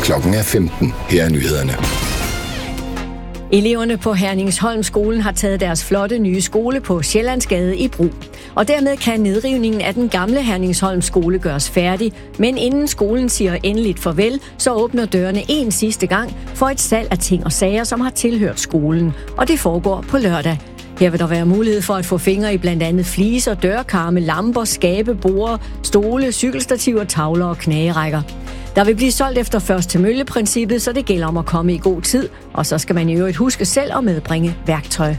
Klokken er 15. Her er nyhederne. Eleverne på Herningsholmskolen har taget deres flotte nye skole på Sjællandsgade i brug. Og dermed kan nedrivningen af den gamle Herningsholmskole gøres færdig. Men inden skolen siger endeligt farvel, så åbner dørene en sidste gang for et salg af ting og sager, som har tilhørt skolen. Og det foregår på lørdag. Her vil der være mulighed for at få fingre i blandt andet fliser, dørkarme, lamper, skabe, borde, stole, cykelstativer, tavler og knagerækker. Der vil blive solgt efter først til mølle-princippet, så det gælder om at komme i god tid. Og så skal man i øvrigt huske selv at medbringe værktøj.